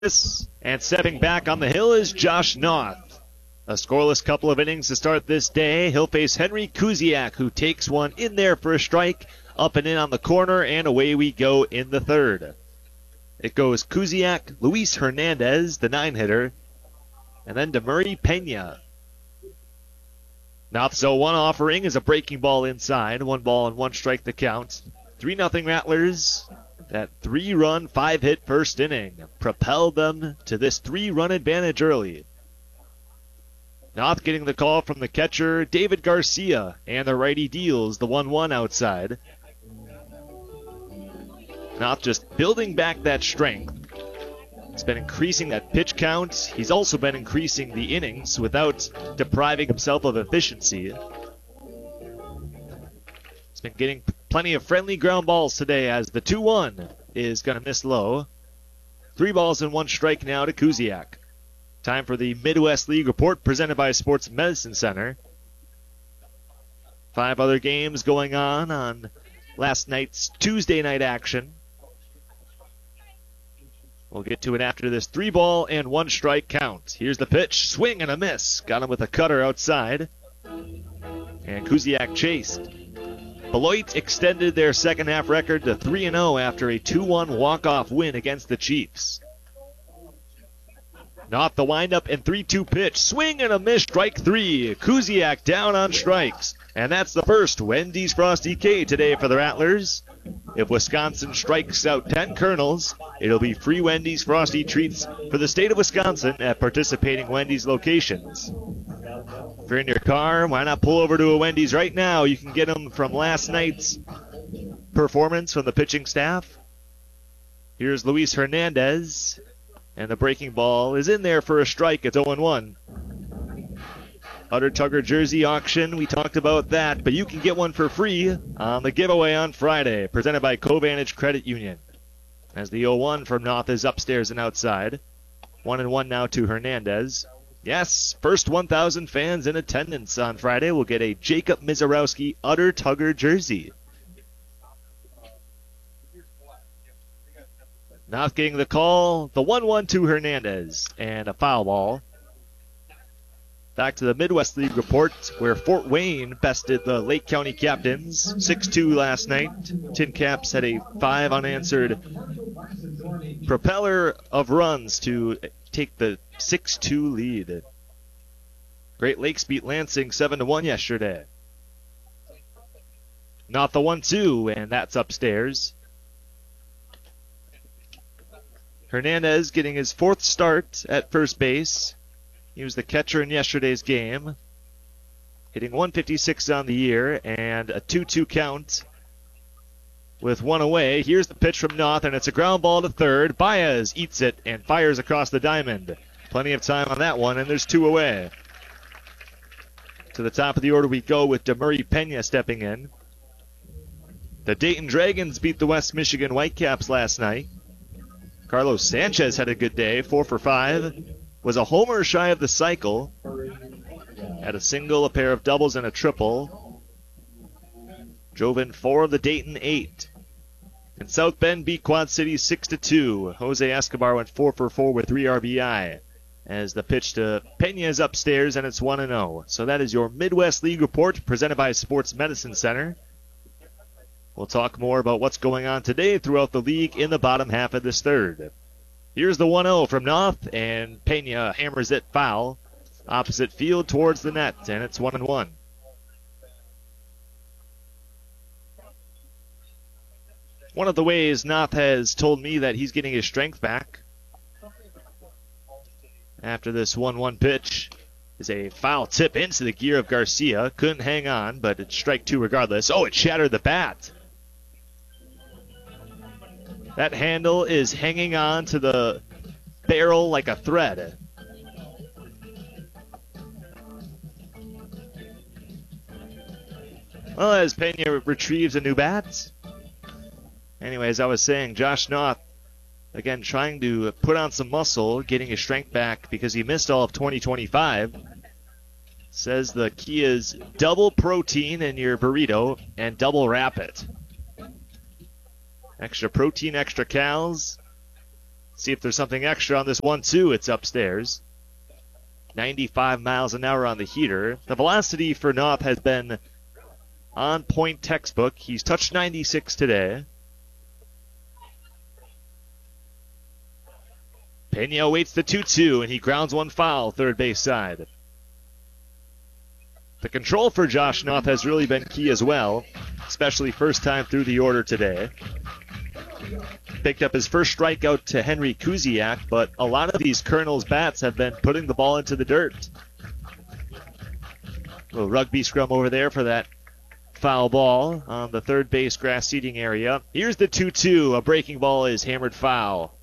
And stepping back on the hill is Josh Noth. A scoreless couple of innings to start this day. He'll face Henry Kuziak, who takes one in there for a strike, up and in on the corner, and away we go in the third. It goes Kuziak, Luis Hernandez, the 9-hitter, and then Demurray Pena. Noth's 0-1 offering is a breaking ball inside. 1 ball and 1 strike to count. 3-0 Rattlers. That 3-run, 5-hit first inning propelled them to this 3-run advantage early. Noth getting the call from the catcher, David Garcia, and the righty deals the 1-1 outside. Noth just building back that strength. He's been increasing that pitch count. He's also been increasing the innings without depriving himself of efficiency. He's been getting plenty of friendly ground balls today as the 2-1 is going to miss low. 3 balls and 1 strike now to Kuziak. Time for the Midwest League Report presented by Sports Medicine Center. 5 other games going on last night's Tuesday night action. We'll get to it after this 3 ball and 1 strike count. Here's the pitch. Swing and a miss. Got him with a cutter outside. And Kuziak chased. Beloit extended their second half record to 3-0 after a 2-1 walk-off win against the Chiefs. Not the windup and 3-2 pitch. Swing and a miss. Strike 3. Kuziak down on strikes. And that's the first Wendy's Frosty K today for the Rattlers. If Wisconsin strikes out 10 Colonels, it'll be free Wendy's Frosty treats for the state of Wisconsin at participating Wendy's locations. If you're in your car, why not pull over to a Wendy's right now? You can get them from last night's performance from the pitching staff. Here's Luis Hernandez, and the breaking ball is in there for a strike. It's 0-1. Utter Tugger jersey auction, we talked about that, but you can get one for free on the giveaway on Friday, presented by Covantage Credit Union. As the 0-1 from Noth is upstairs and outside. 1-1 now to Hernandez. Yes, first 1,000 fans in attendance on Friday will get a Jacob Mizorowski Utter Tugger jersey. Noth getting the call, the 1-1 to Hernandez, and a foul ball. Back to the Midwest League Report, where Fort Wayne bested the Lake County Captains 6-2 last night. Tin Caps had a 5 unanswered propeller of runs to take the 6-2 lead. Great Lakes beat Lansing 7-1 yesterday. Not the 1-2, and that's upstairs. Hernandez getting his 4th start at first base. He was the catcher in yesterday's game, hitting 156 on the year and a 2-2 count with 1 away. Here's the pitch from Noth, and it's a ground ball to third. Baez eats it and fires across the diamond. Plenty of time on that one, and there's 2 away. To the top of the order we go with Demurray Pena stepping in. The Dayton Dragons beat the West Michigan Whitecaps last night. Carlos Sanchez had a good day, 4 for 5. Was a homer shy of the cycle. Had a single, a pair of doubles, and a triple. Drove in 4 of the Dayton 8. And South Bend beat Quad City 6-2. Jose Escobar went 4 for 4 with 3 RBI. As the pitch to Pena is upstairs, and it's 1-0. So that is your Midwest League Report presented by Sports Medicine Center. We'll talk more about what's going on today throughout the league in the bottom half of this third. Here's the 1-0 from Noth, and Pena hammers it foul. Opposite field towards the net, and it's 1-1. One of the ways Noth has told me that he's getting his strength back after this 1-1 pitch is a foul tip into the gear of Garcia. Couldn't hang on, but it's strike 2 regardless. Oh, it shattered the bat. That handle is hanging on to the barrel like a thread. Well, as Pena retrieves a new bat. Anyways, I was saying Josh Noth, again, trying to put on some muscle, getting his strength back because he missed all of 2025. Says the key is double protein in your burrito and double wrap it. Extra protein, extra calories. See if there's something extra on this 1-2. It's upstairs. 95 miles an hour on the heater. The velocity for Knopf has been on point textbook. He's touched 96 today. Pena waits the 2-2, and he grounds one foul, third base side. The control for Josh Knopf has really been key as well, especially first time through the order today. Picked up his first strikeout to Henry Kuziak, but a lot of these Colonels bats have been putting the ball into the dirt. A little rugby scrum over there for that foul ball on the third base grass seating area. Here's the 2-2. A breaking ball is hammered foul.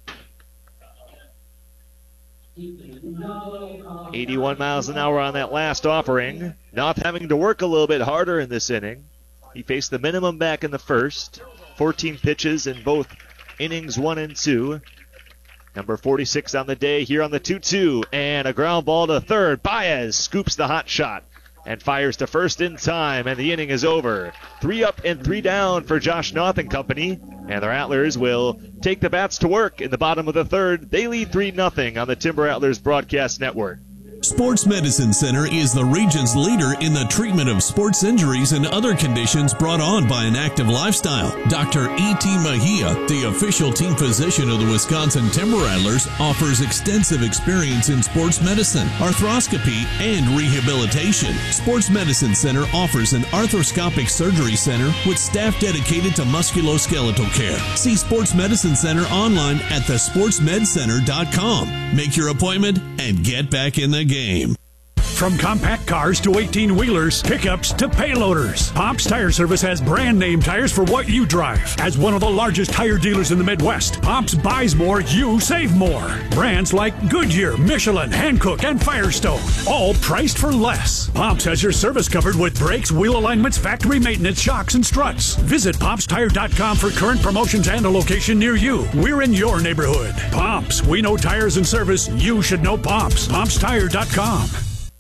81 miles an hour on that last offering. Knopf having to work a little bit harder in this inning. He faced the minimum back in the first. 14 pitches in both innings 1 and 2. Number 46 on the day here on the 2-2. And a ground ball to third. Baez scoops the hot shot and fires to first in time, and the inning is over. 3 up and 3 down for Josh Knopf and company, and the Rattlers will take the bats to work in the bottom of the third. They lead 3-0 on the Timber Rattlers Broadcast Network. Sports Medicine Center is the region's leader in the treatment of sports injuries and other conditions brought on by an active lifestyle. Dr. E.T. Mejia, the official team physician of the Wisconsin Timber Rattlers, offers extensive experience in sports medicine, arthroscopy, and rehabilitation. Sports Medicine Center offers an arthroscopic surgery center with staff dedicated to musculoskeletal care. See Sports Medicine Center online at thesportsmedcenter.com. Make your appointment and get back in the game. From compact cars to 18-wheelers, pickups to payloaders, Pops Tire Service has brand name tires for what you drive. As one of the largest tire dealers in the Midwest, Pops buys more, you save more. Brands like Goodyear, Michelin, Hankook, and Firestone, all priced for less. Pops has your service covered with brakes, wheel alignments, factory maintenance, shocks, and struts. Visit PopsTire.com for current promotions and a location near you. We're in your neighborhood. Pops, we know tires and service. You should know Pops. PopsTire.com.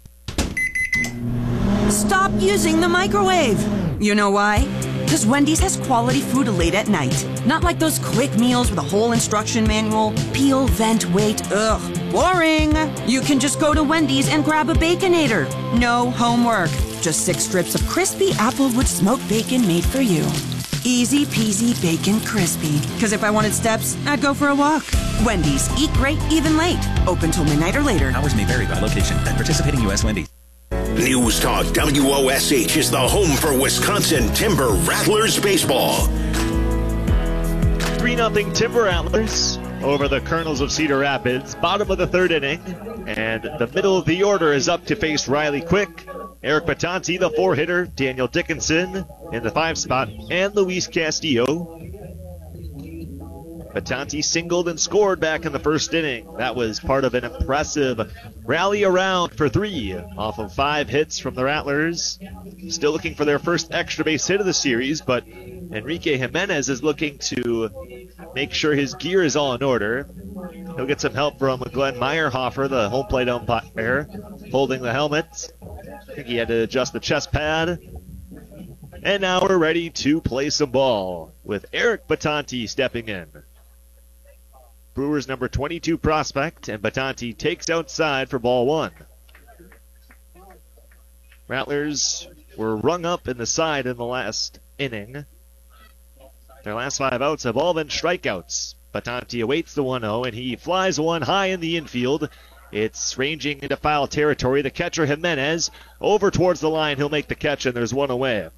Stop using the microwave. You know why? Because Wendy's has quality food late at night. Not like those quick meals with a whole instruction manual. Peel, vent, wait. Ugh, boring. You can just go to Wendy's and grab a Baconator. No homework. Just 6 strips of crispy Applewood smoked bacon made for you. Easy peasy bacon crispy. Because if I wanted steps, I'd go for a walk. Wendy's. Eat great, even late. Open till midnight or later. Hours may vary by location at participating U.S. Wendy's. News Talk WOSH is the home for Wisconsin Timber Rattlers baseball. 3-0 Timber Rattlers over the Colonels of Cedar Rapids. Bottom of the third inning, and the middle of the order is up to face Riley Quick, Eric Batanti, the 4-hitter, Daniel Dickinson in the 5 spot, and Luis Castillo. Batanti singled and scored back in the first inning. That was part of an impressive rally around for 3 off of 5 hits from the Rattlers. Still looking for their first extra base hit of the series, but Enrique Jimenez is looking to make sure his gear is all in order. He'll get some help from Glenn Meyerhofer, the home plate umpire, holding the helmet. I think he had to adjust the chest pad. And now we're ready to play some ball with Eric Batanti stepping in. Brewers number 22 prospect, and Batanti takes outside for ball 1. Rattlers were rung up in the side in the last inning. Their last 5 outs have all been strikeouts. Batanti awaits the 1-0, and he flies one high in the infield. It's ranging into foul territory. The catcher, Jimenez, over towards the line. He'll make the catch, and there's one away.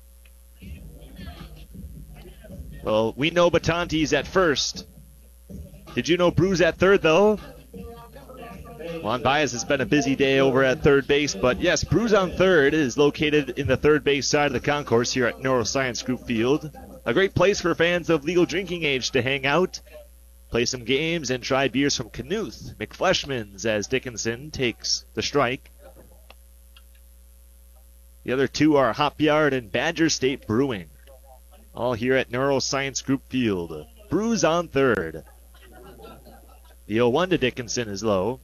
Well, we know Batanti's at first. Did you know Brew's at third, though? Juan Baez has been a busy day over at third base, but yes, Brew's on third is located in the third base side of the concourse here at Neuroscience Group Field. A great place for fans of legal drinking age to hang out, play some games, and try beers from Knuth, McFleshman's as Dickinson takes the strike. The other 2 are Hop Yard and Badger State Brewing, all here at Neuroscience Group Field. Brew's on third. The 0-1 to Dickinson is low.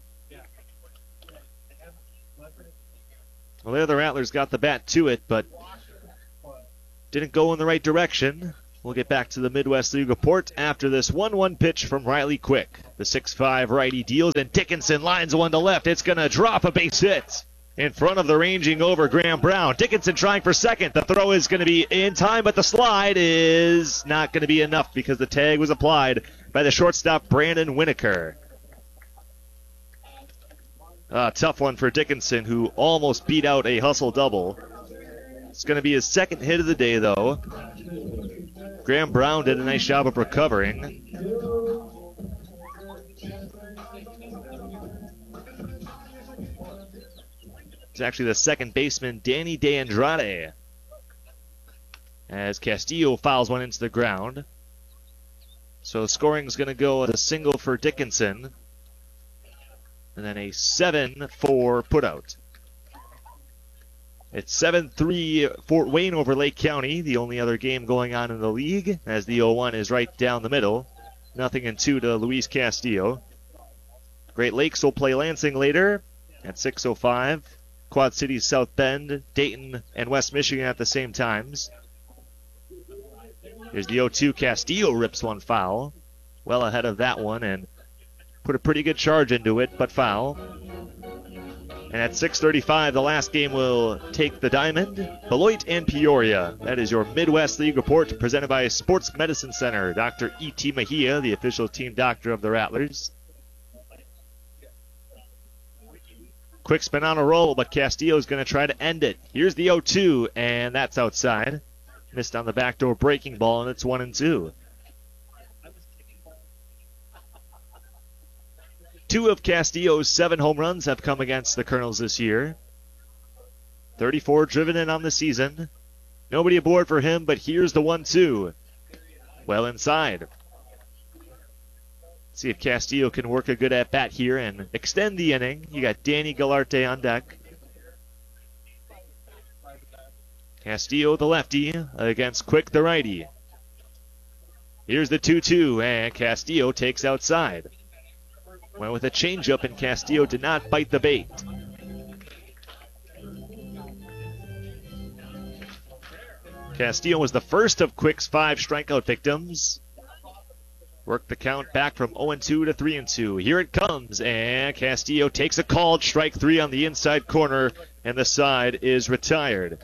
Well, there the Rattlers got the bat to it, but didn't go in the right direction. We'll get back to the Midwest League report after this 1-1 pitch from Riley Quick. The 6'5 righty deals, and Dickinson lines one to left. It's going to drop a base hit in front of the ranging over Graham Brown. Dickinson trying for second. The throw is going to be in time, but the slide is not going to be enough because the tag was applied by the shortstop Brandon Winokur. Tough one for Dickinson, who almost beat out a hustle double. It's going to be his second hit of the day, though. Graham Brown did a nice job of recovering. It's actually the second baseman, Danny De Andrade, as Castillo fouls one into the ground. So scoring is going to go as a single for Dickinson, and then a 7 for putout. It's 7-3 Fort Wayne over Lake County, the only other game going on in the league, as the 0-1 is right down the middle. 0-2 to Luis Castillo. Great Lakes will play Lansing later at 6:05. Quad Cities, South Bend, Dayton, and West Michigan at the same times. Here's the 0-2. Castillo rips one foul. Well ahead of that one and put a pretty good charge into it, but foul. And at 6:35, the last game will take the diamond. Beloit and Peoria. That is your Midwest League report presented by Sports Medicine Center. Dr. E.T. Mejia, the official team doctor of the Rattlers. Quick spin on a roll, but Castillo's going to try to end it. Here's the 0-2, and that's outside. Missed on the backdoor breaking ball, and it's 1-2. 2 of Castillo's 7 home runs have come against the Colonels this year. 34 driven in on the season. Nobody aboard for him, but here's the 1-2. Well inside. See if Castillo can work a good at-bat here and extend the inning. You got Danny Galarte on deck. Castillo, the lefty, against Quick, the righty. Here's the 2-2, and Castillo takes outside. Went with a changeup, and Castillo did not bite the bait. Castillo was the first of Quick's 5 strikeout victims. Worked the count back from 0-2 to 3-2. Here it comes, and Castillo takes a called strike 3 on the inside corner, and the side is retired.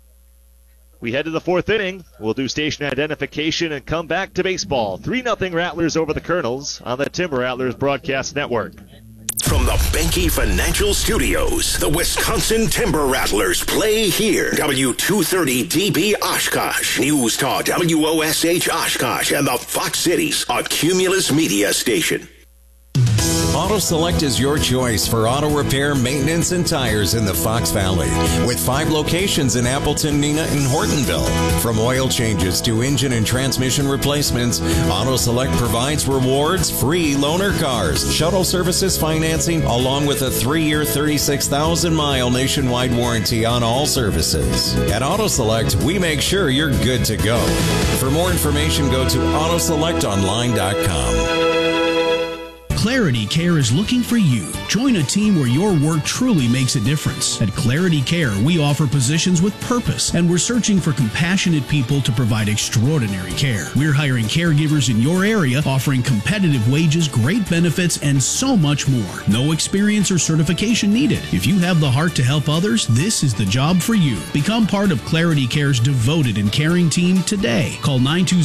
We head to the 4th inning. We'll do station identification and come back to baseball. 3-0 Rattlers over the Colonels on the Timber Rattlers Broadcast Network. From the Benke Financial Studios, the Wisconsin Timber Rattlers play here. W230DB Oshkosh, News Talk WOSH Oshkosh, and the Fox Cities, a Cumulus Media station. Auto Select is your choice for auto repair, maintenance, and tires in the Fox Valley. With 5 locations in Appleton, Neenah, and Hortonville. From oil changes to engine and transmission replacements, Auto Select provides rewards, free loaner cars, shuttle services financing, along with a 3-year, 36,000-mile nationwide warranty on all services. At Auto Select, we make sure you're good to go. For more information, go to autoselectonline.com. Clarity Care is looking for you. Join a team where your work truly makes a difference. At Clarity Care, we offer positions with purpose, and we're searching for compassionate people to provide extraordinary care. We're hiring caregivers in your area, offering competitive wages, great benefits, and so much more. No experience or certification needed. If you have the heart to help others, this is the job for you. Become part of Clarity Care's devoted and caring team today. Call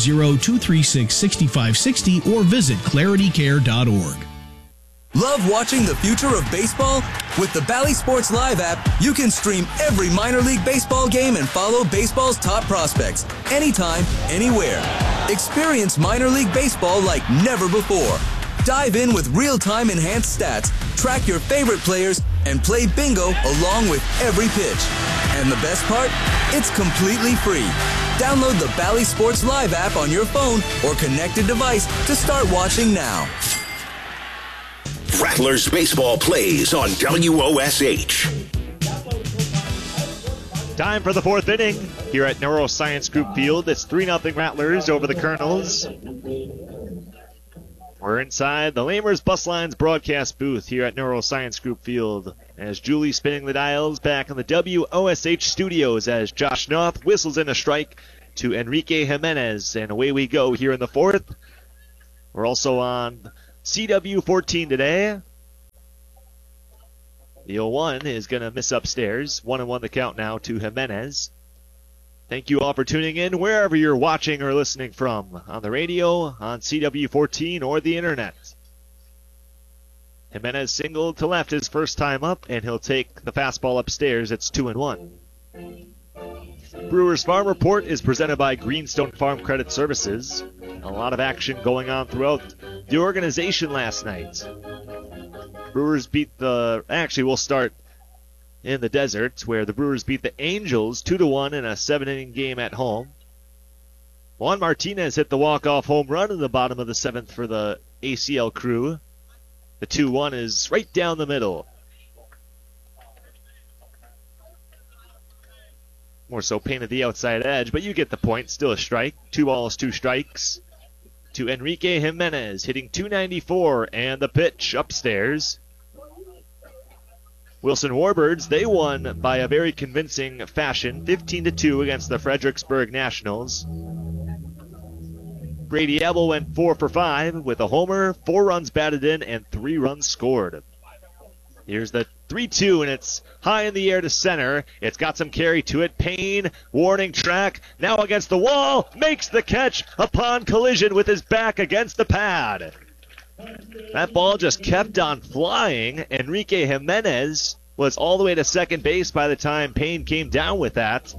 920-236-6560 or visit claritycare.org. Love watching the future of baseball? With the Bally Sports Live app, you can stream every minor league baseball game and follow baseball's top prospects anytime, anywhere. Experience minor league baseball like never before. Dive in with real-time enhanced stats, track your favorite players, and play bingo along with every pitch. And the best part? It's completely free. Download the Bally Sports Live app on your phone or connected device to start watching now. Rattlers baseball plays on WOSH. Time for the 4th inning here at Neuroscience Group Field. It's 3-0 Rattlers over the Colonels. We're inside the Lamers Bus Lines broadcast booth here at Neuroscience Group Field as Julie spinning the dials back in the WOSH studios as Josh Noth whistles in a strike to Enrique Jimenez, and away we go here in the fourth. We're also on CW14 today. The 0-1 is going to miss upstairs. 1-1 the count now to Jimenez. Thank you all for tuning in wherever you're watching or listening from, on the radio, on CW14, or the internet. Jimenez singled to left his first time up, and he'll take the fastball upstairs. It's 2-1. Brewers Farm Report is presented by Greenstone Farm Credit Services. A lot of action going on throughout the organization last night. Brewers beat we'll start in the desert, where the Brewers beat the Angels 2-1 in a 7-inning game at home. Juan Martinez hit the walk-off home run in the bottom of the 7th for the ACL crew. The 2-1 is right down the middle. More so painted the outside edge, but you get the point. Still a strike. 2 balls, 2 strikes. To Enrique Jimenez, hitting .294, and the pitch upstairs. Wilson Warbirds, they won by a very convincing fashion, 15-2 against the Fredericksburg Nationals. Brady Abel went 4 for 5 with a homer, 4 runs batted in, and 3 runs scored. Here's the 3-2, and it's high in the air to center. It's got some carry to it. Payne, warning track, now against the wall, makes the catch upon collision with his back against the pad. That ball just kept on flying. Enrique Jimenez was all the way to second base by the time Payne came down with that.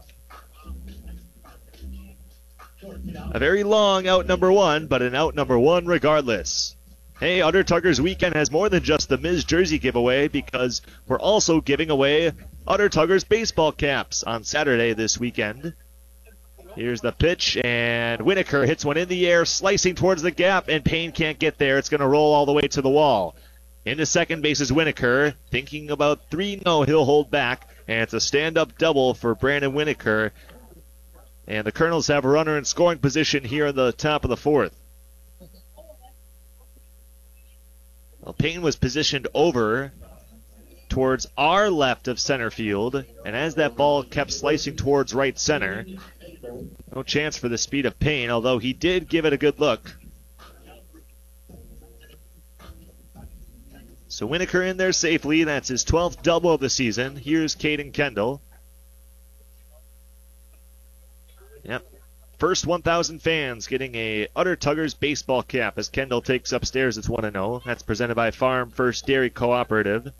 A very long out number 1, but an out number 1 regardless. Hey, Undertuggers Weekend has more than just the Miz Jersey giveaway, because we're also giving away Undertuggers baseball caps on Saturday this weekend. Here's the pitch, and Winokur hits one in the air, slicing towards the gap, and Payne can't get there. It's going to roll all the way to the wall. Into second base is Winokur, thinking about 3. No, he'll hold back, and it's a stand-up double for Brandon Winokur. And the Colonels have a runner in scoring position here in the top of the 4th. Well, Payne was positioned over towards our left of center field, and as that ball kept slicing towards right center, no chance for the speed of Payne, although he did give it a good look. So Winokur in there safely. That's his 12th double of the season. Here's Caden Kendall. Yep. First 1,000 fans getting a Undertuggers baseball cap as Kendall takes upstairs. It's 1-0. That's presented by Farm First Dairy Cooperative.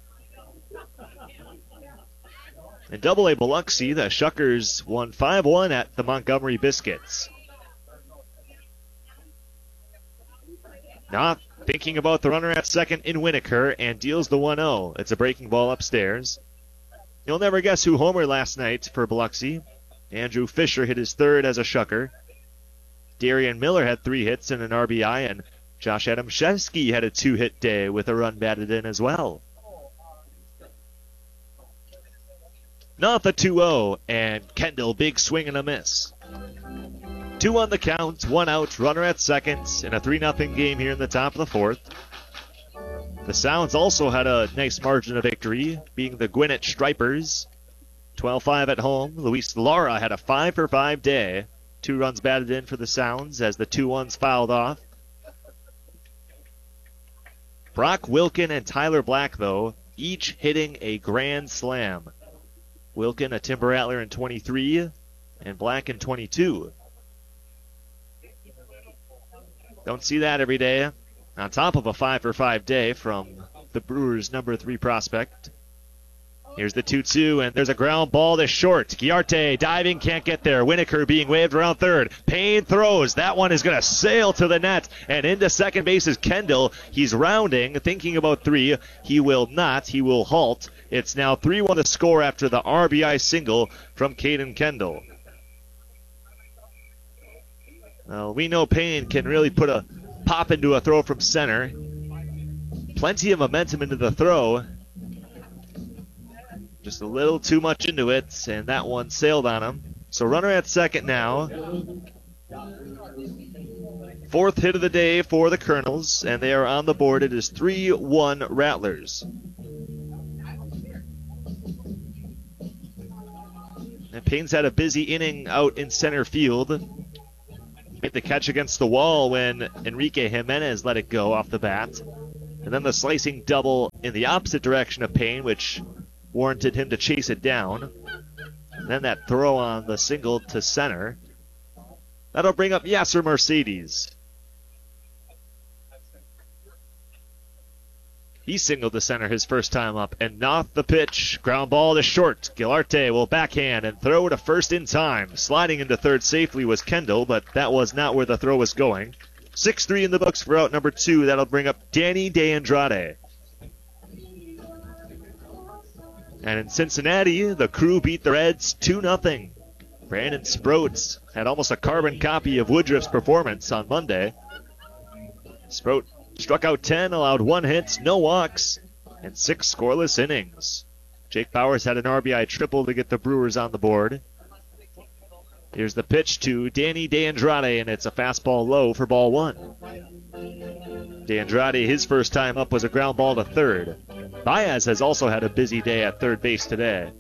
In Double-A Biloxi, the Shuckers won 5-1 at the Montgomery Biscuits. Not thinking about the runner at second in Winokur, and deals the 1-0. It's a breaking ball upstairs. You'll never guess who homered last night for Biloxi. Andrew Fisher hit his 3rd as a Shucker. Darian Miller had 3 hits and an RBI, and Josh Adamszewski had a 2-hit day with a run batted in as well. Not the 2-0, and Kendall, big swing and a miss. 2 on the count, 1 out, runner at second, in a 3-0 game here in the top of the 4th. The Sounds also had a nice margin of victory, being the Gwinnett Stripers. 12-5 at home. Luis Lara had a 5 for 5 day. 2 runs batted in for the Sounds as the 2-1s fouled off. Brock Wilkin and Tyler Black, though, each hitting a grand slam. Wilkin, a Timber Rattler in 23, and Black in 22. Don't see that every day. On top of a 5 for 5 day from the Brewers' number 3 prospect. Here's the 2-2, and there's a ground ball to short. Giarte diving, can't get there. Winokur being waved around third. Payne throws. That one is going to sail to the net, and into second base is Kendall. He's rounding, thinking about 3. He will not. He will halt. It's now 3-1 to score after the RBI single from Caden Kendall. Well, we know Payne can really put a pop into a throw from center. Plenty of momentum into the throw. Just a little too much into it, and that one sailed on him. So runner at second now. 4th hit of the day for the Colonels, and they are on the board. It is 3-1 Rattlers. And Payne's had a busy inning out in center field. Made the catch against the wall when Enrique Jimenez let it go off the bat. And then the slicing double in the opposite direction of Payne, which warranted him to chase it down. And then that throw on the single to center. That'll bring up Yasser Mercedes. He singled to center his first time up, and not the pitch. Ground ball to short. Gilarte will backhand and throw to first in time. Sliding into third safely was Kendall, but that was not where the throw was going. 6-3 in the books for out number 2. That'll bring up Danny De Andrade. And in Cincinnati, the Crew beat the Reds 2-0. Brandon Sproat had almost a carbon copy of Woodruff's performance on Monday. Sproat struck out 10, allowed 1 hit, no walks, and 6 scoreless innings. Jake Bowers had an RBI triple to get the Brewers on the board. Here's the pitch to Danny De Andrade, and it's a fastball low for ball 1. De Andrade, his first time up was a ground ball to third. Baez has also had a busy day at third base today.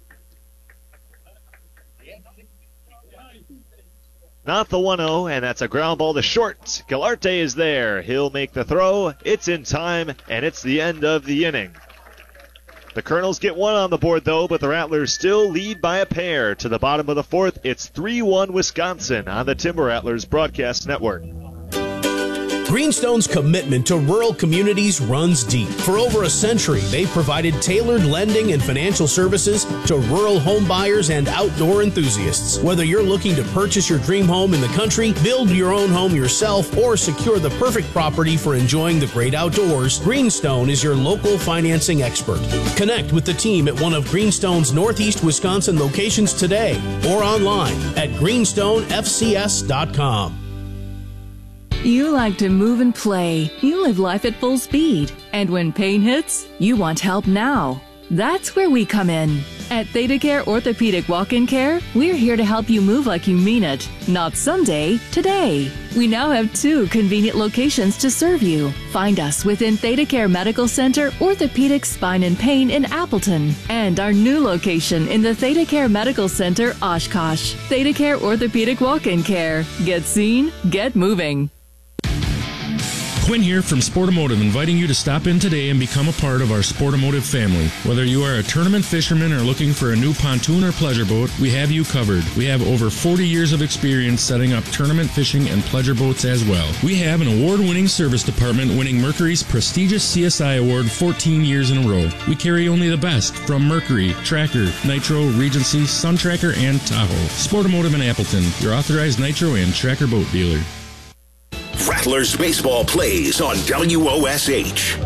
Not the 1-0, and that's a ground ball to short. Gilarte is there. He'll make the throw. It's in time, and it's the end of the inning. The Colonels get 1 on the board, though, but the Rattlers still lead by a pair. To the bottom of the 4th, it's 3-1 Wisconsin on the Timber Rattlers Broadcast Network. Greenstone's commitment to rural communities runs deep. For over a century, they've provided tailored lending and financial services to rural home buyers and outdoor enthusiasts. Whether you're looking to purchase your dream home in the country, build your own home yourself, or secure the perfect property for enjoying the great outdoors, Greenstone is your local financing expert. Connect with the team at one of Greenstone's Northeast Wisconsin locations today or online at greenstonefcs.com. You like to move and play. You live life at full speed. And when pain hits, you want help now. That's where we come in. At ThedaCare Orthopedic Walk-In Care, we're here to help you move like you mean it. Not someday, today. We now have 2 convenient locations to serve you. Find us within ThedaCare Medical Center, Orthopedic Spine and Pain in Appleton. And our new location in the ThedaCare Medical Center, Oshkosh. ThedaCare Orthopedic Walk-In Care. Get seen, get moving. Quinn here from Sportomotive, inviting you to stop in today and become a part of our Sportomotive family. Whether you are a tournament fisherman or looking for a new pontoon or pleasure boat, we have you covered. We have over 40 years of experience setting up tournament fishing and pleasure boats as well. We have an award-winning service department winning Mercury's prestigious CSI Award 14 years in a row. We carry only the best from Mercury, Tracker, Nitro, Regency, Sun Tracker, and Tahoe. Sportomotive in Appleton, your authorized Nitro and Tracker boat dealer. Rattlers baseball plays on WOSH.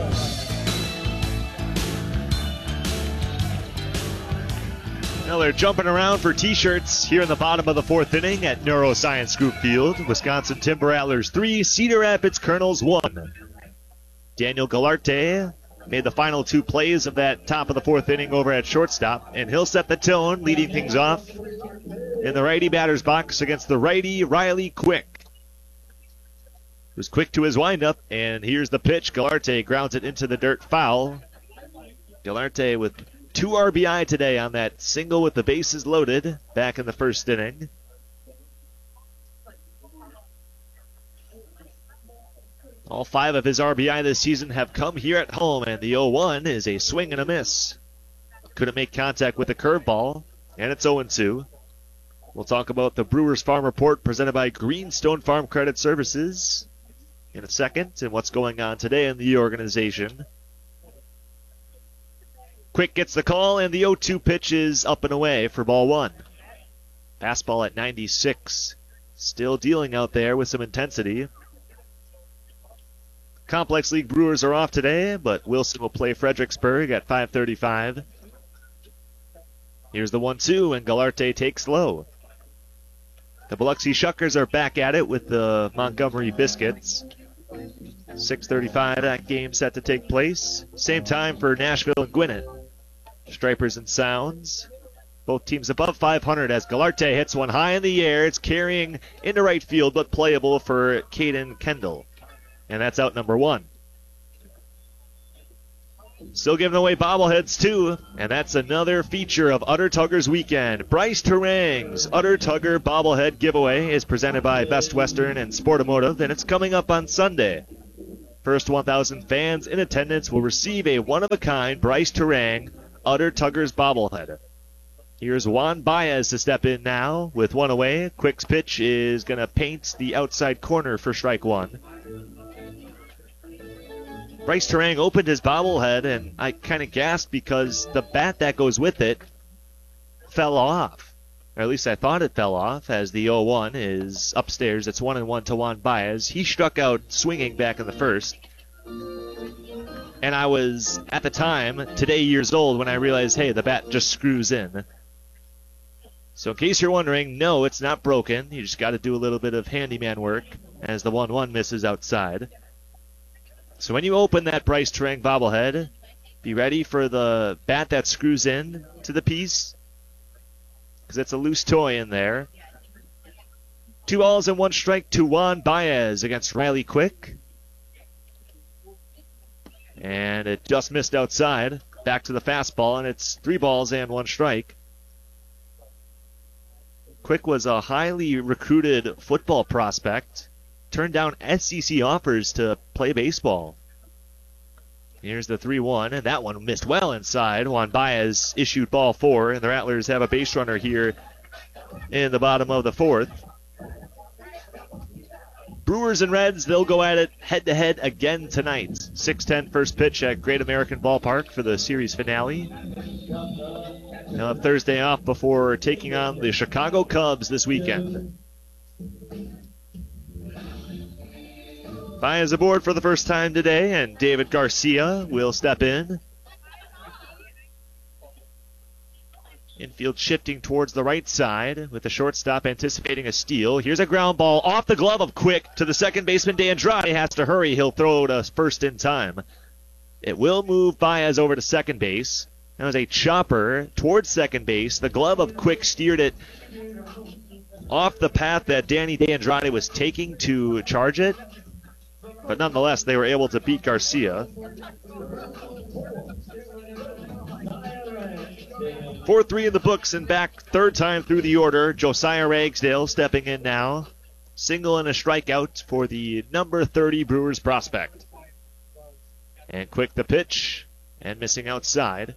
Now they're jumping around for T-shirts here in the bottom of the 4th inning at Neuroscience Group Field. Wisconsin Timber Rattlers 3, Cedar Rapids Colonels 1. Daniel Gilarte made the final 2 plays of that top of the 4th inning over at shortstop, and he'll set the tone, leading things off in the righty batter's box against the righty Riley Quick. Was quick to his windup, and here's the pitch. Gilarte grounds it into the dirt, foul. Gilarte with 2 RBI today on that single with the bases loaded back in the 1st inning. All 5 of his RBI this season have come here at home, and the 0-1 is a swing and a miss. Couldn't make contact with the curveball, and it's 0-2. We'll talk about the Brewers Farm Report presented by Greenstone Farm Credit Services in a second, and what's going on today in the organization. Quick gets the call, and the 0-2 pitch is up and away for ball 1. Fastball at 96. Still dealing out there with some intensity. Complex League Brewers are off today, but Wilson will play Fredericksburg at 5:35. Here's the 1-2, and Gilarte takes low. The Biloxi Shuckers are back at it with the Montgomery Biscuits. 6:35, that game set to take place. Same time for Nashville and Gwinnett. Stripers and Sounds. Both teams above 500 as Gilarte hits one high in the air. It's carrying into right field, but playable for Caden Kendall. And that's out number 1. Still giving away bobbleheads, too. And that's another feature of Utter Tuggers Weekend. Bryce Terang's Utter Tugger bobblehead giveaway is presented by Best Western and Sportomotive, and it's coming up on Sunday. First 1,000 fans in attendance will receive a one-of-a-kind Bryce Terang Utter Tuggers bobblehead. Here's Juan Baez to step in now with one away. Quick's pitch is going to paint the outside corner for strike one. Bryce Terang opened his bobblehead, and I kind of gasped because the bat that goes with it fell off. Or at least I thought it fell off, as the 0-1 is upstairs. It's 1-1 to Juan Baez. He struck out swinging back in the first. And I was, at the time, today years old when I realized, hey, the bat just screws in. So in case you're wondering, no, it's not broken. You just got to do a little bit of handyman work as the 1-1 misses outside. So when you open that Bryce Terang bobblehead, be ready for the bat that screws in to the piece, because it's a loose toy in there. 2 balls and 1 strike to Juan Baez against Riley Quick. And it just missed outside. Back to the fastball, and it's 3 balls and 1 strike. Quick was a highly recruited football prospect. Turned down SEC offers to play baseball. Here's the 3-1, and that one missed well inside. Juan Baez issued ball 4, and the Rattlers have a base runner here in the bottom of the 4th. Brewers and Reds, they'll go at it head-to-head again tonight. 6:10 first pitch at Great American Ballpark for the series finale. They'll have Thursday off before taking on the Chicago Cubs this weekend. Baez aboard for the first time today, and David Garcia will step in. Infield shifting towards the right side with the shortstop anticipating a steal. Here's a ground ball off the glove of Quick to the second baseman. DeAndrade has to hurry. He'll throw to first in time. It will move Baez over to second base. That was a chopper towards second base. The glove of Quick steered it off the path that Danny DeAndrade was taking to charge it. But nonetheless, they were able to beat Garcia. 4-3 in the books and back third time through the order. Josiah Ragsdale stepping in now. Single and a strikeout for the number 30 Brewers prospect. And Quick the pitch and missing outside.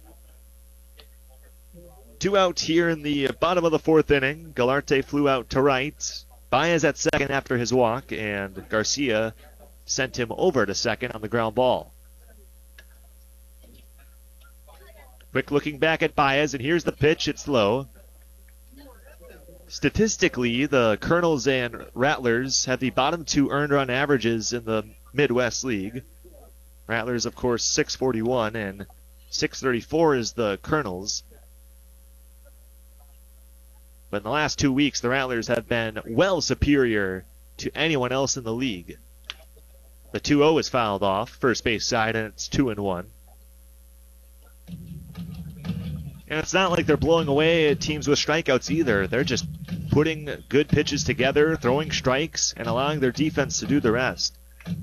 2 out here in the bottom of the 4th inning. Galarte flew out to right. Baez at second after his walk, and Garcia sent him over to second on the ground ball. Quick looking back at Baez, and here's the pitch. It's low. Statistically, the Colonels and Rattlers have the bottom 2 earned run averages in the Midwest League. Rattlers, of course, 641, and 634 is the Colonels. But in the last 2 weeks, the Rattlers have been well superior to anyone else in the league. The 2-0 is fouled off, first base side, and it's 2-1. And it's not like they're blowing away teams with strikeouts either. They're just putting good pitches together, throwing strikes, and allowing their defense to do the rest.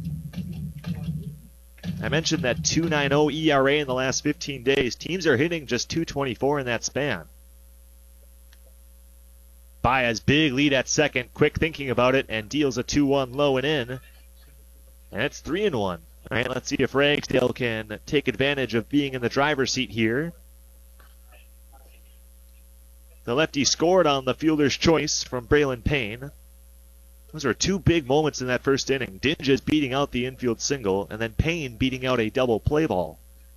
I mentioned that 2.90 ERA in the last 15 days. Teams are hitting just 2.24 in that span. Baez, big lead at second. Quick thinking about it and deals a 2-1 low and in. And it's 3-1. All right, let's see if Ragsdale can take advantage of being in the driver's seat here. The lefty scored on the fielder's choice from Braylon Payne. Those are 2 big moments in that first inning. Dinges beating out the infield single, and then Payne beating out a double play ball.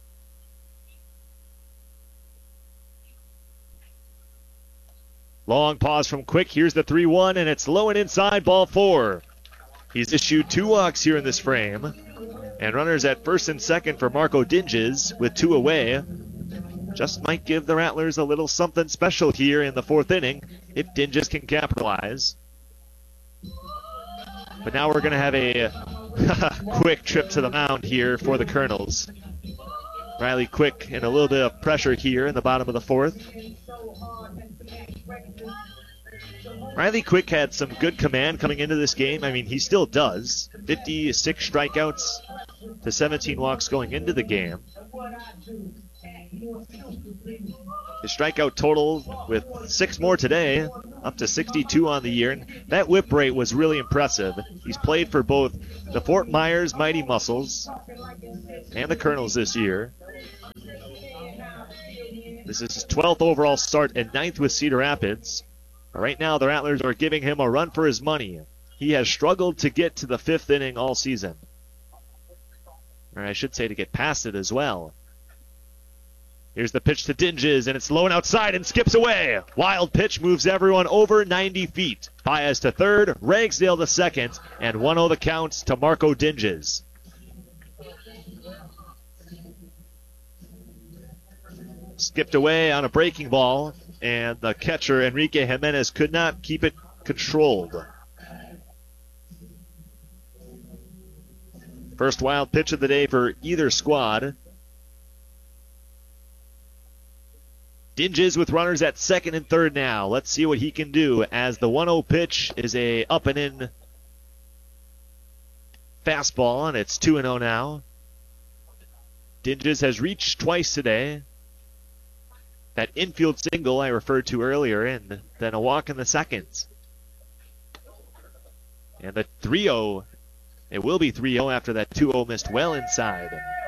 Long pause from Quick. Here's the 3-1, and it's low and inside, ball 4. He's issued 2 walks here in this frame. And runners at first and second for Marco Dinges with 2 away. Just might give the Rattlers a little something special here in the 4th inning if Dinges can capitalize. But now we're going to have a quick trip to the mound here for the Colonels. Riley Quick in a little bit of pressure here in the bottom of the 4th. Riley Quick had some good command coming into this game. I mean, he still does. 56 strikeouts to 17 walks going into the game. His strikeout total with 6 more today, up to 62 on the year. And that whip rate was really impressive. He's played for both the Fort Myers Mighty Muscles and the Colonels this year. This is his 12th overall start and 9th with Cedar Rapids. Right now, the Rattlers are giving him a run for his money. He has struggled to get to the 5th inning all season. Or I should say to get past it as well. Here's the pitch to Dinges, and it's low and outside and skips away. Wild pitch moves everyone over 90 feet. Baez to third, Ragsdale to second, and 1-0 the count to Marco Dinges. Skipped away on a breaking ball, and the catcher, Enrique Jimenez, could not keep it controlled. First wild pitch of the day for either squad. Dinges with runners at second and third now. Let's see what he can do as the 1-0 pitch is a up and in fastball, and it's 2-0 now. Dinges has reached twice today. That infield single I referred to earlier, and then a walk in the second. And the 3-0, it will be 3-0 after that 2-0 missed well inside.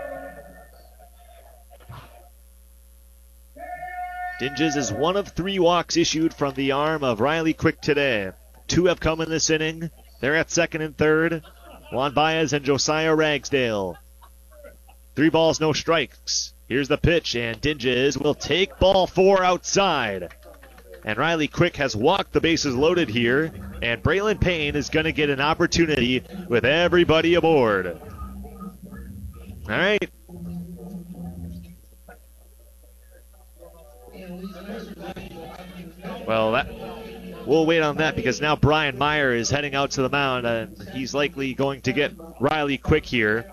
Dinges is one of 3 walks issued from the arm of Riley Quick today. 2 have come in this inning. They're at second and third. Juan Baez and Josiah Ragsdale. 3 balls, no strikes. Here's the pitch, and Dinges will take ball 4 outside. And Riley Quick has walked the bases loaded here, and Braylon Payne is going to get an opportunity with everybody aboard. All right. Well, we'll wait on that because now Brian Meyer is heading out to the mound, and he's likely going to get Riley Quick here.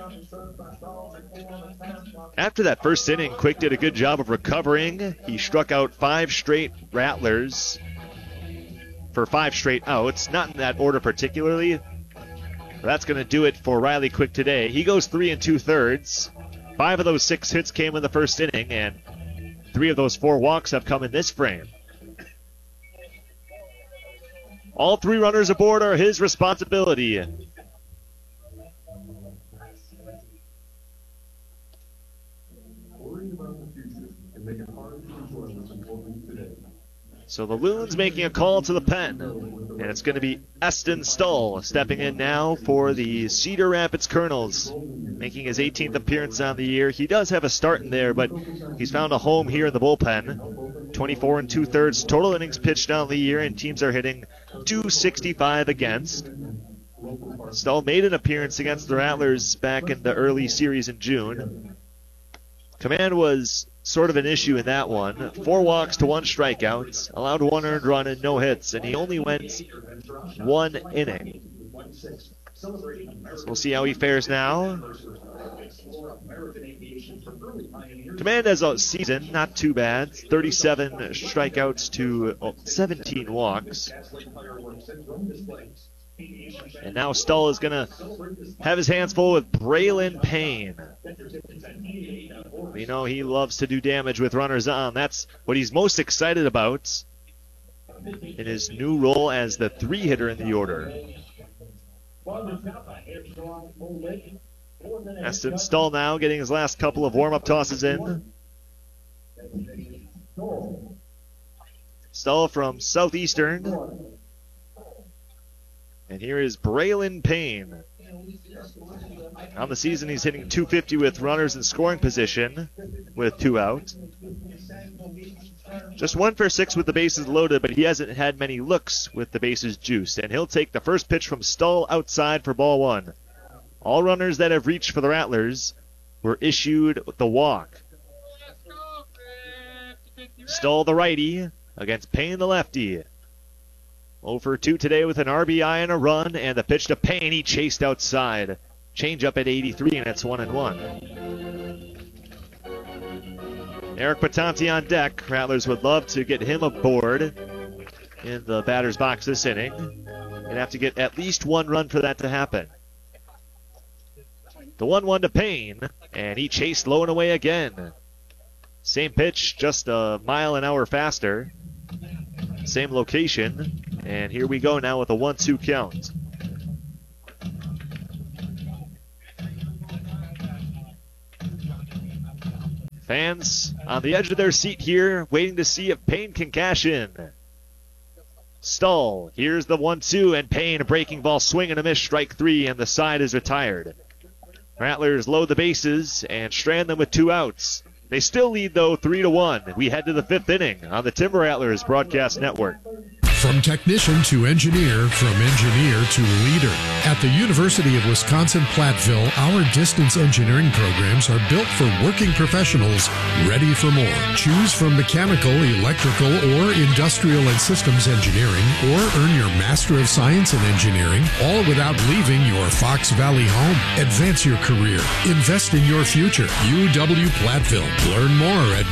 After that first inning, Quick did a good job of recovering. He struck out 5 straight Rattlers for 5 straight outs. Not in that order particularly. That's going to do it for Riley Quick today. He goes 3 2/3. 5 of those 6 hits came in the first inning, and 3 of those 4 walks have come in this frame. All 3 runners aboard are his responsibility. So the Loons making a call to the pen, and it's going to be Eston Stull stepping in now for the Cedar Rapids Colonels, making his 18th appearance on the year. He does have a start in there, but he's found a home here in the bullpen. 24 2/3 total innings pitched on the year, and teams are hitting .265 against. Stull made an appearance against the Rattlers back in the early series in June. Command was sort of an issue in that one. 4 walks to 1 strikeout, allowed 1 earned run and no hits, and he only went 1 inning. So we'll see how he fares now. Command as a season, not too bad. 37 strikeouts to 17 walks. And now Stull is going to have his hands full with Braylon Payne. We know he loves to do damage with runners on. That's what he's most excited about in his new role as the 3-hitter in the order. Eston Stull now getting his last couple of warm-up tosses in. Stull from Southeastern. And here is Braylon Payne. On the season, he's hitting .250 with runners in scoring position with 2 out. Just 1 for 6 with the bases loaded, but he hasn't had many looks with the bases juiced. And he'll take the first pitch from Stull outside for ball 1. All runners that have reached for the Rattlers were issued the walk. Stull the righty against Payne the lefty. 0 for 2 today with an RBI and a run, and the pitch to Payne, he chased outside. Change up at 83, and it's 1-1. Eric Patanti on deck. Rattlers would love to get him aboard in the batter's box this inning. They'd have to get at least 1 run for that to happen. The 1-1 to Payne. And he chased low and away again. Same pitch, just a mile an hour faster. Same location. And here we go now with a 1-2 count. Fans on the edge of their seat here, waiting to see if Payne can cash in. Stahl, here's the 1-2, and Payne, a breaking ball, swing and a miss, strike 3, and the side is retired. Rattlers load the bases and strand them with 2 outs. They still lead, though, 3-1. We head to the 5th inning on the Timber Rattlers Broadcast Network. From technician to engineer, from engineer to leader. At the University of Wisconsin-Platteville, our distance engineering programs are built for working professionals ready for more. Choose from mechanical, electrical, or industrial and systems engineering, or earn your Master of Science in Engineering, all without leaving your Fox Valley home. Advance your career. Invest in your future. UW-Platteville. Learn more at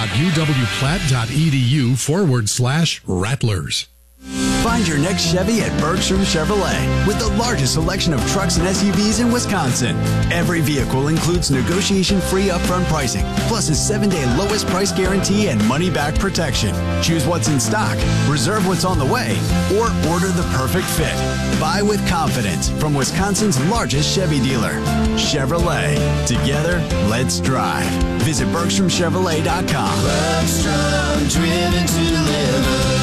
go.uwplatt.edu/Rattlers. Find your next Chevy at Bergstrom Chevrolet with the largest selection of trucks and SUVs in Wisconsin. Every vehicle includes negotiation-free upfront pricing, plus a 7-day lowest price guarantee and money-back protection. Choose what's in stock, reserve what's on the way, or order the perfect fit. Buy with confidence from Wisconsin's largest Chevy dealer, Chevrolet. Together, let's drive. Visit BergstromChevrolet.com. Bergstrom, driven to deliver.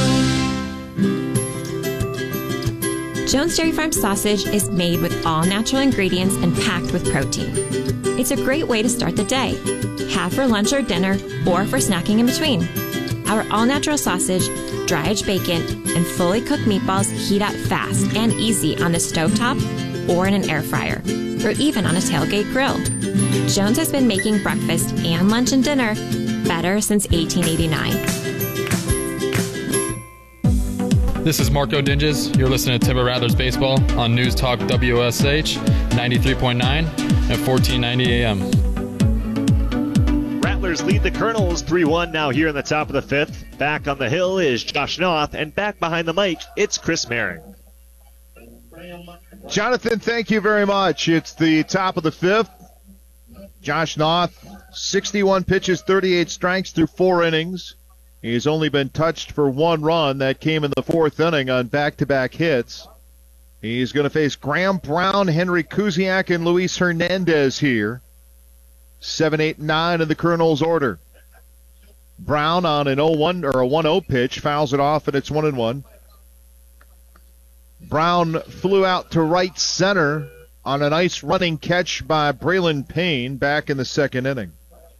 Jones Dairy Farm sausage is made with all natural ingredients and packed with protein. It's a great way to start the day. Have for lunch or dinner, or for snacking in between. Our all-natural sausage, dry-aged bacon, and fully cooked meatballs heat up fast and easy on the stovetop or in an air fryer, or even on a tailgate grill. Jones has been making breakfast and lunch and dinner better since 1889. This is Marco Dinges. You're listening to Timber Rattlers Baseball on News Talk WSH 93.9 at 1490 AM. Rattlers lead the Colonels 3-1 now here in the top of the 5th. Back on the hill is Josh Noth, and back behind the mic, it's Chris Maring. Jonathan, thank you very much. It's the top of the 5th. Josh Noth, 61 pitches, 38 strikes through 4 innings. He's only been touched for 1 run. That came in the 4th inning on back-to-back hits. He's going to face Graham Brown, Henry Kuziak, and Luis Hernandez here. 7, 8, 9 in the Colonels' order. Brown on an 0-1 or a 1-0 pitch fouls it off, and it's 1-1. Brown flew out to right center on a nice running catch by Braylon Payne back in the 2nd inning.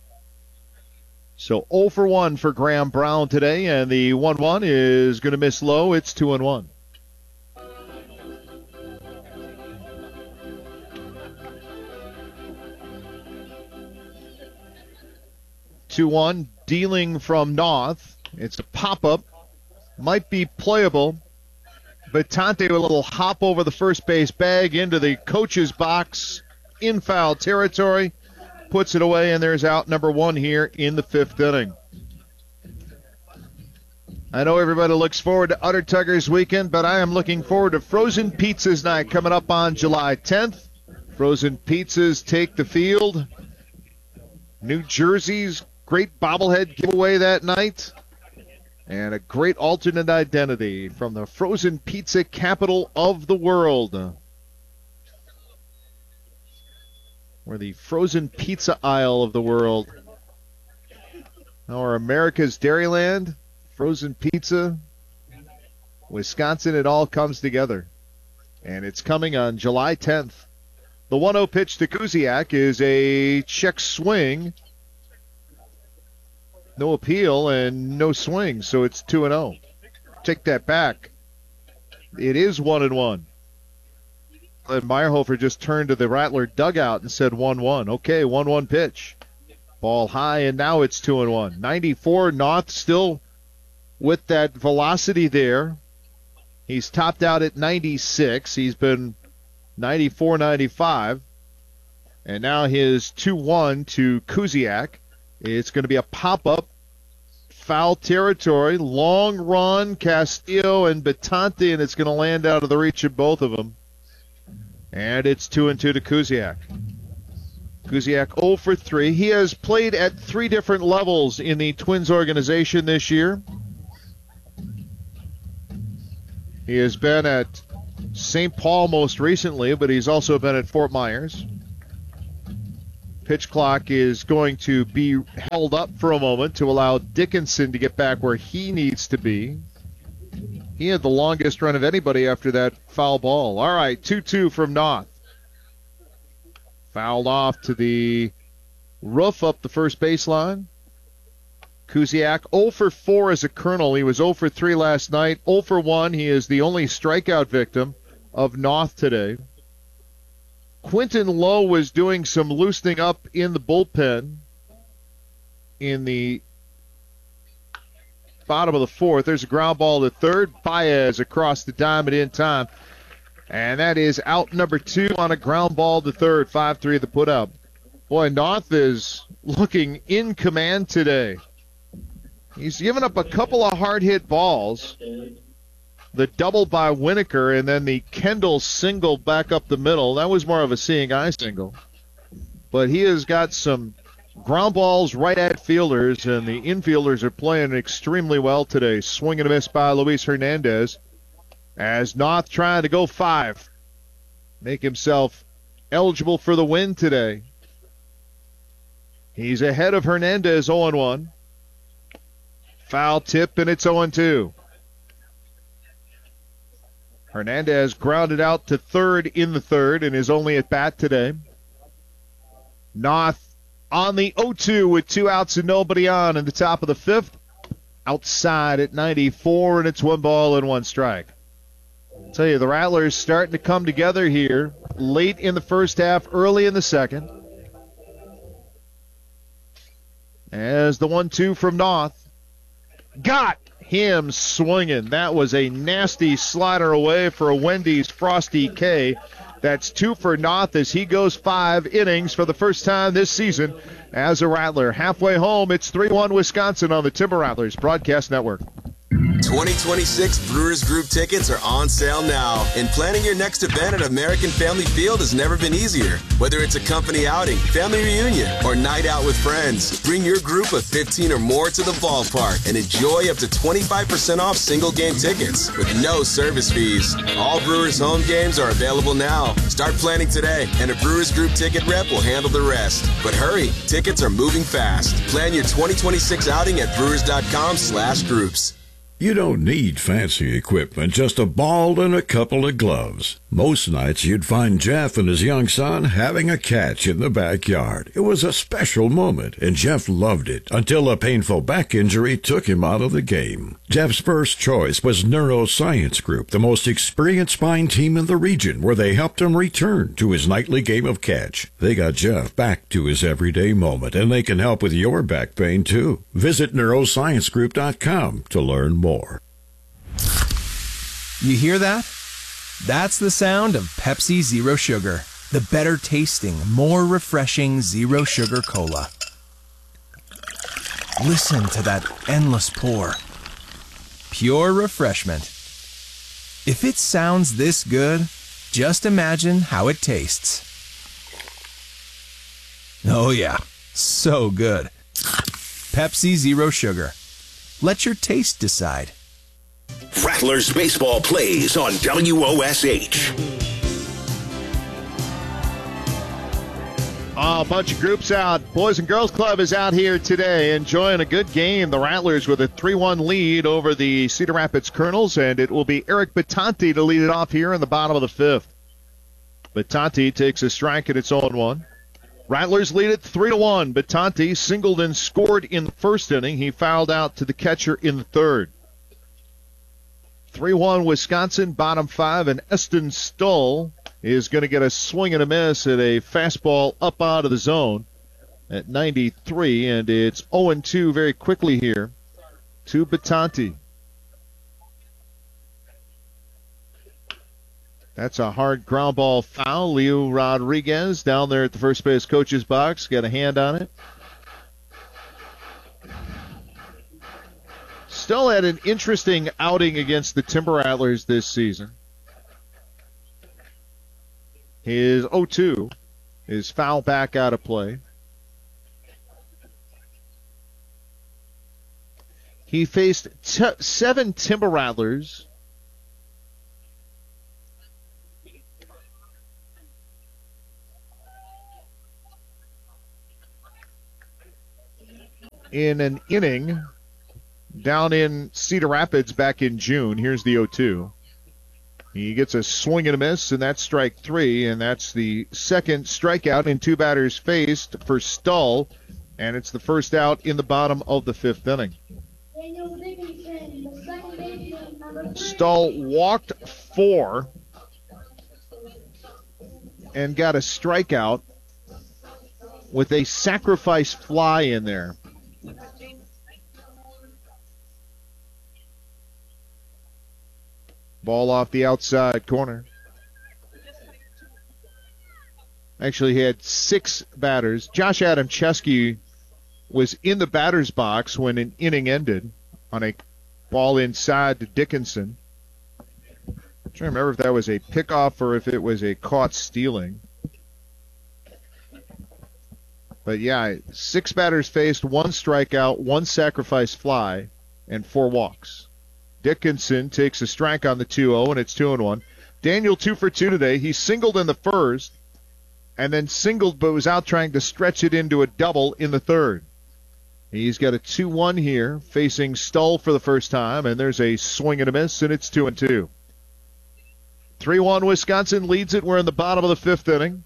So 0 for 1 for Graham Brown today, and the 1-1 is going to miss low. It's 2-1. Dealing from Noth. It's a pop-up. Might be playable. Batante with a little hop over the first base bag into the coach's box in foul territory. Puts it away, and there's out number 1 here in the 5th inning. I know everybody looks forward to Udder Tuggers weekend, but I am looking forward to Frozen Pizzas Night coming up on July 10th. Frozen Pizzas take the field. New Jersey's great bobblehead giveaway that night. And a great alternate identity from the frozen pizza capital of the world. We're the frozen pizza aisle of the world. Our America's Dairyland, frozen pizza, Wisconsin, it all comes together. And it's coming on July 10th. The 1-0 pitch to Kuziak is a check swing. No appeal and no swing, so it's 2-0. Take that back. It is 1-1. And Meyerhofer just turned to the Rattler dugout and said 1-1. Okay, 1-1 pitch. Ball high, and now it's 2-1. 94, Noth still with that velocity there. He's topped out at 96. He's been 94, 95. And now his 2-1 to Kuziak. It's going to be a pop-up. Foul territory. Long run, Castillo and Batante, and it's going to land out of the reach of both of them. And it's 2-2 to Kuziak. Kuziak 0 for 3. He has played at 3 different levels in the Twins organization this year. He has been at St. Paul most recently, but he's also been at Fort Myers. Pitch clock is going to be held up for a moment to allow Dickinson to get back where he needs to be. He had the longest run of anybody after that foul ball. All right, 2-2 from Noth. Fouled off to the roof up the first baseline. Kuziak 0 for 4 as a Colonel. He was 0 for 3 last night. 0 for 1. He is the only strikeout victim of Noth today. Quentin Lowe was doing some loosening up in the bullpen in the bottom of the fourth. There's a ground ball to third. Baez across the diamond in time. And that is out number 2 on a ground ball to third. 5-3 the put up. Boy, Noth is looking in command today. He's given up a couple of hard hit balls. The double by Winokur and then the Kendall single back up the middle. That was more of a seeing eye single. But he has got some ground balls right at fielders, and the infielders are playing extremely well today. Swing and a miss by Luis Hernandez as Noth trying to go 5. Make himself eligible for the win today. He's ahead of Hernandez 0-1. Foul tip, and it's 0-2. Hernandez grounded out to third in the third and is only at bat today. Noth on the 0-2 with 2 outs and nobody on in the top of the fifth. Outside at 94, and it's 1 ball and 1 strike. I'll tell you, the Rattlers starting to come together here late in the first half, early in the second. As the 1-2 from Noth. Got him swinging. That was a nasty slider away for a Wendy's Frosty K. That's 2 for Noth as he goes 5 innings for the first time this season as a Rattler. Halfway home, it's 3-1 Wisconsin on the Timber Rattlers Broadcast Network. 2026 Brewers Group tickets are on sale now, and planning your next event at American Family Field has never been easier. Whether it's a company outing, family reunion, or night out with friends, bring your group of 15 or more to the ballpark and enjoy up to 25% off single game tickets with no service fees. All Brewers home games are available now. Start planning today, and a Brewers Group ticket rep will handle the rest. But hurry, tickets are moving fast. Plan your 2026 outing at brewers.com/groups. You don't need fancy equipment, just a ball and a couple of gloves. Most nights you'd find Jeff and his young son having a catch in the backyard. It was a special moment, and Jeff loved it until a painful back injury took him out of the game. Jeff's first choice was Neuroscience Group, the most experienced spine team in the region, where they helped him return to his nightly game of catch. They got Jeff back to his everyday moment, and they can help with your back pain too. Visit neurosciencegroup.com to learn more. You hear that? That's the sound of Pepsi Zero Sugar, the better tasting, more refreshing Zero Sugar Cola. Listen to that endless pour. Pure refreshment. If it sounds this good, just imagine how it tastes. Oh yeah, so good. Pepsi Zero Sugar. Let your taste decide. Rattlers baseball plays on WOSH. A bunch of groups out. Boys and Girls Club is out here today enjoying a good game. The Rattlers with a 3-1 lead over the Cedar Rapids Colonels, and it will be Eric Batanti to lead it off here in the bottom of the fifth. Batanti takes a strike, and it's 0-1. Rattlers lead it 3-1. Batanti singled and scored in the first inning. He fouled out to the catcher in the third. 3-1 Wisconsin, bottom 5, and Eston Stoll is going to get a swing and a miss at a fastball up out of the zone at 93, and it's 0-2 very quickly here to Batanti. That's a hard ground ball foul. Leo Rodriguez down there at the first base coach's box. Got a hand on it. Still had an interesting outing against the Timber Rattlers this season. His 0-2. is foul back out of play. He faced 7 Timber Rattlers in an inning down in Cedar Rapids back in June. Here's the 0-2. He gets a swing and a miss, and that's strike 3, and that's the second strikeout in 2 batters faced for Stull, and it's the first out in the bottom of the 5th inning. Stull walked 4 and got a strikeout with a sacrifice fly in there. Ball off the outside corner. Actually, he had 6 batters. Josh Adamczewski was in the batter's box when an inning ended on a ball inside to Dickinson. I'm trying to remember if that was a pickoff or if it was a caught stealing. But yeah, 6 batters faced, 1 strikeout, 1 sacrifice fly, and 4 walks. Dickinson takes a strike on the 2-0, and it's 2-1. Daniel 2 for 2 today. He singled in the first, and then singled but was out trying to stretch it into a double in the third. He's got a 2-1 here, facing Stull for the first time, and there's a swing and a miss, and it's 2-2. 3-1 Wisconsin leads it. We're in the bottom of the 5th inning.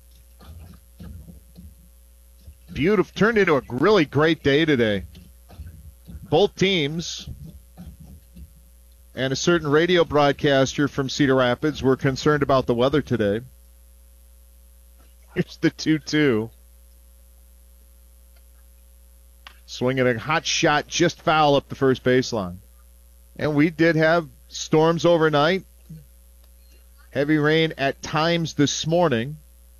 Beautiful. Turned into a really great day today. Both teams and a certain radio broadcaster from Cedar Rapids were concerned about the weather today. Here's the 2-2. Swinging a hot shot just foul up the first baseline. And we did have storms overnight. Heavy rain at times this morning.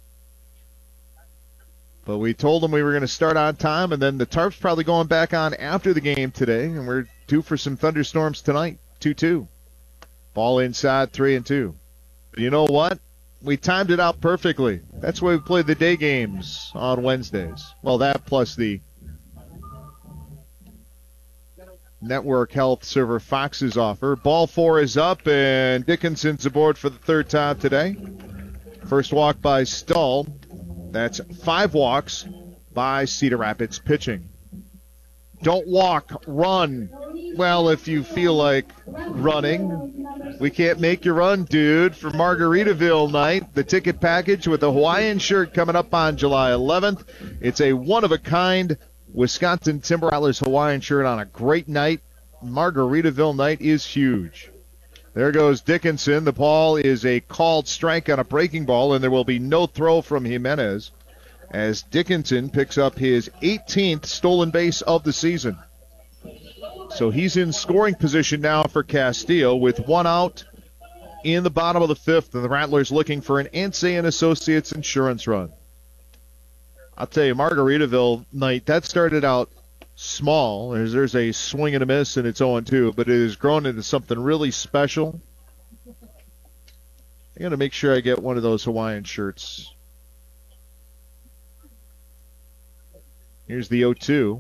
But we told them we were going to start on time, and then the tarp's probably going back on after the game today, and we're due for some thunderstorms tonight. 2-2. Ball inside, 3-2. You know what? We timed it out perfectly. That's why we play the day games on Wednesdays. Well, that plus the Network Health Server Fox's offer. Ball 4 is up, and Dickinson's aboard for the 3rd time today. First walk by Stull. That's 5 walks by Cedar Rapids pitching. Don't walk, run. Well, if you feel like running, we can't make you run, dude. For Margaritaville night, the ticket package with the Hawaiian shirt coming up on July 11th. It's a one-of-a-kind Wisconsin Timber Rattlers Hawaiian shirt on a great night. Margaritaville night is huge. There goes Dickinson. The ball is a called strike on a breaking ball, and there will be no throw from Jimenez as Dickinson picks up his 18th stolen base of the season. So he's in scoring position now for Castillo with 1 out in the bottom of the 5th, and the Rattlers looking for an Ansay and Associates insurance run. I'll tell you, Margaritaville night, that started out small. There's a swing and a miss, and it's 0-2, but it has grown into something really special. I got to make sure I get one of those Hawaiian shirts. Here's the 0-2.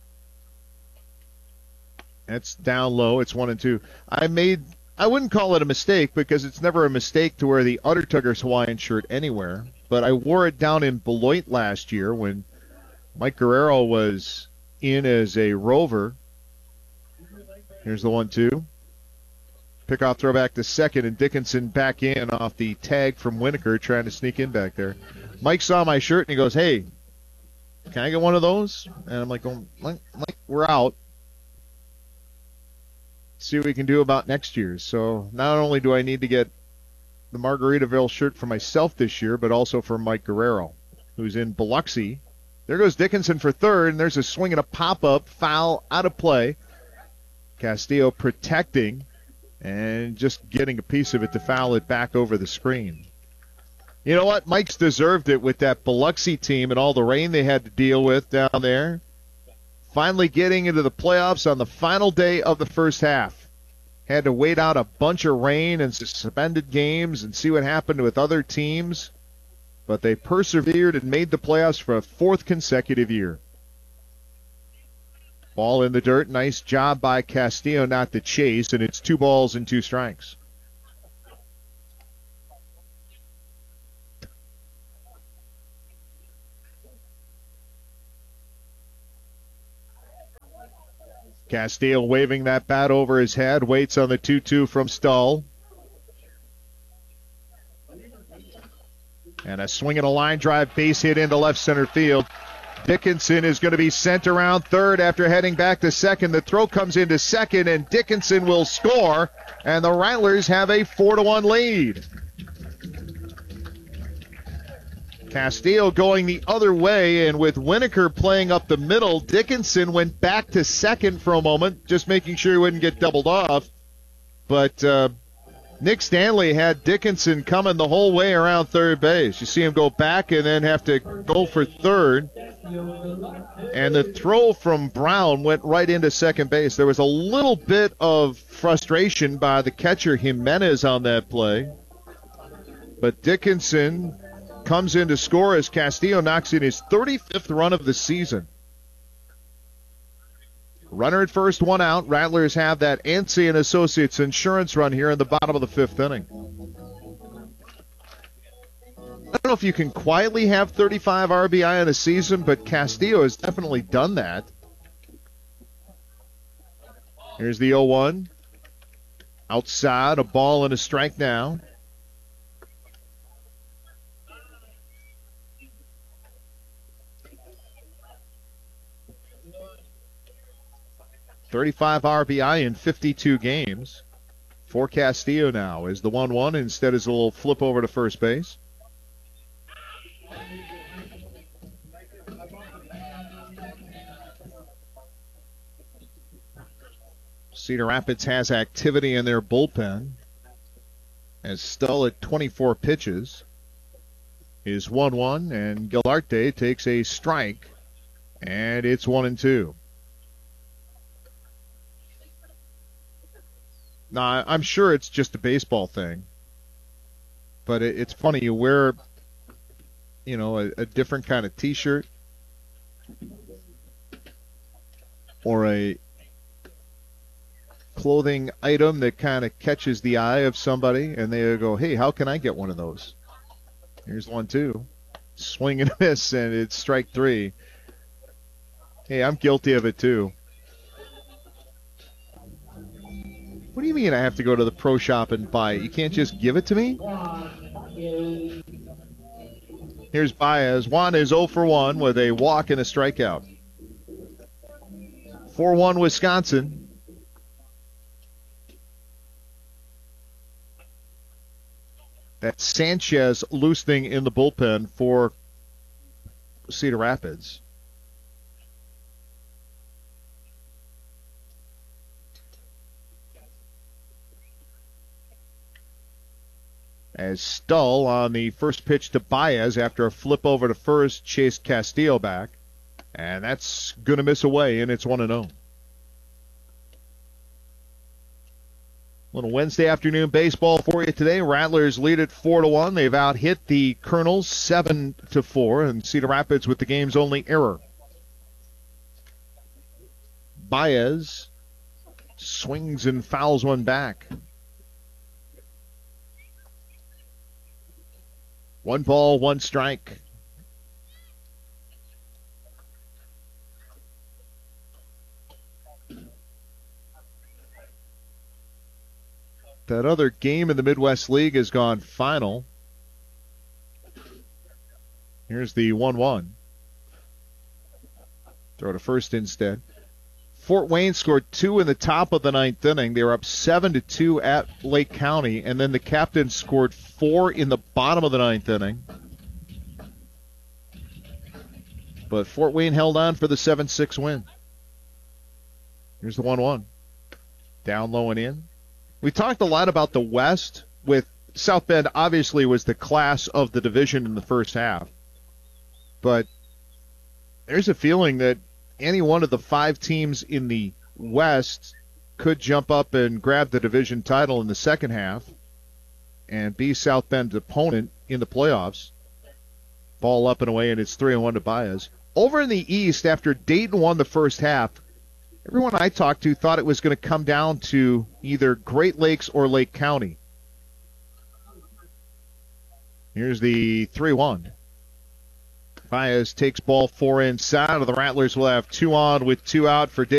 That's down low. It's 1-2. I wouldn't call it a mistake because it's never a mistake to wear the Uttertuggers Hawaiian shirt anywhere. But I wore it down in Beloit last year when Mike Guerrero was in as a Rover. Here's the 1-2. Pickoff throw back to second, and Dickinson back in off the tag from Winokur trying to sneak in back there. Mike saw my shirt and he goes, "Hey, can I get one of those?" And I'm like, we're out. See what we can do about next year's. So not only do I need to get the Margaritaville shirt for myself this year, but also for Mike Guerrero, who's in Biloxi. There goes Dickinson for third, and there's a swing and a pop-up, foul out of play. Castillo protecting and just getting a piece of it to foul it back over the screen. You know what? Mike's deserved it with that Biloxi team and all the rain they had to deal with down there. Finally getting into the playoffs on the final day of the first half. Had to wait out a bunch of rain and suspended games and see what happened with other teams. but they persevered and made the playoffs for a fourth consecutive year. Ball in the dirt. Nice job by Castillo not to chase, and it's 2 balls and 2 strikes. Castillo waving that bat over his head, waits on the 2-2 from Stull. And a swing and a line drive base hit into left center field. Dickinson is going to be sent around third after heading back to second. The throw comes into second, and Dickinson will score, and the Rattlers have a 4-1 lead. Castillo going the other way, and with Winokur playing up the middle, Dickinson went back to second for a moment, just making sure he wouldn't get doubled off. But Nick Stanley had Dickinson coming the whole way around third base. You see him go back and then have to go for third. And the throw from Brown went right into second base. There was a little bit of frustration by the catcher Jimenez on that play. But Dickinson comes in to score as Castillo knocks in his 35th run of the season. Runner at first, 1 out. Rattlers have that Ansi and Associates insurance run here in the bottom of the 5th inning. I don't know if you can quietly have 35 RBI in a season, but Castillo has definitely done that. Here's the 0-1. Outside, a ball and a strike now. .35 RBI in 52 games for Castillo now is the 1-1. Instead is a little flip over to first base. Cedar Rapids has activity in their bullpen as Stull at 24 pitches is 1-1, and Gilarte takes a strike, and it's 1-2. Now, I'm sure it's just a baseball thing, but it's funny. You wear, a different kind of T-shirt or a clothing item that kind of catches the eye of somebody, and they go, hey, how can I get one of those? Here's 1-2. Swing and miss, and it's strike 3. Hey, I'm guilty of it too. What do you mean I have to go to the pro shop and buy it? You can't just give it to me? Here's Baez. Juan is 0 for 1 with a walk and a strikeout. 4-1 Wisconsin. That's Sanchez loosening in the bullpen for Cedar Rapids. As Stull on the first pitch to Baez after a flip over to first chased Castillo back. And that's going to miss away, and it's 1-0. Little Wednesday afternoon baseball for you today. Rattlers lead at 4-1. They've out-hit the Colonels 7-4, and Cedar Rapids with the game's only error. Baez swings and fouls one back. 1 ball, 1 strike. That other game in the Midwest League has gone final. Here's the 1-1. Throw to first instead. Fort Wayne scored 2 in the top of the 9th inning. They were up 7-2 at Lake County, and then the captain scored 4 in the bottom of the 9th inning. But Fort Wayne held on for the 7-6 win. Here's the 1-1. Down low and in. We talked a lot about the West, with South Bend obviously was the class of the division in the first half. But there's a feeling that any one of the 5 teams in the West could jump up and grab the division title in the second half and be South Bend's opponent in the playoffs. Ball up and away, and it's 3-1 to Baez. Over in the East, after Dayton won the first half, everyone I talked to thought it was going to come down to either Great Lakes or Lake County. Here's the 3-1. Baez takes ball 4 inside. The Rattlers will have 2 on with 2 out for Dayton.